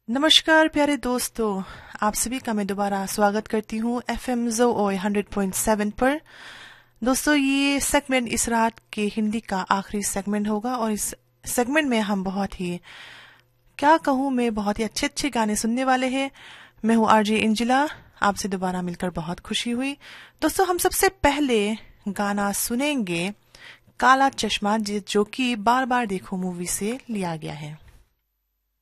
नमस्कार प्यारे दोस्तों, आप सभी का मैं दोबारा स्वागत करती हूँ FM जोओ 100.7 पर। दोस्तों, ये सेगमेंट इस रात के हिंदी का आखिरी सेगमेंट होगा और इस सेगमेंट में हम बहुत ही अच्छे अच्छे गाने सुनने वाले हैं। मैं हूँ आरजे इंजिला, आपसे दोबारा मिलकर बहुत खुशी हुई। दोस्तों, हम सबसे पहले गाना सुनेंगे काला चश्मा, जो कि बार बार देखो मूवी से लिया गया है।